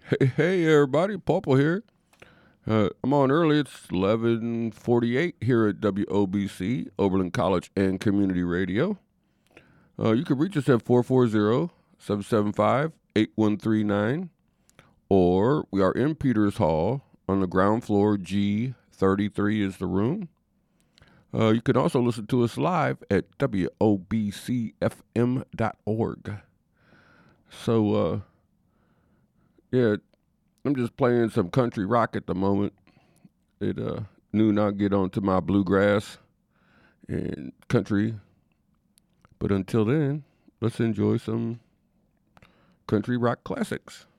Hey, everybody, Purple here. I'm on early. It's 11:48 here at WOBC, Oberlin College and Community Radio. You can reach us at 440-775-8139, or we are in Peters Hall on the ground floor. G33 is the room. You can also listen to us live at WOBCFM.org. So, yeah, I'm just playing some country rock at the moment. At noon, I'll get onto my bluegrass and country. But until then, let's enjoy some country rock classics.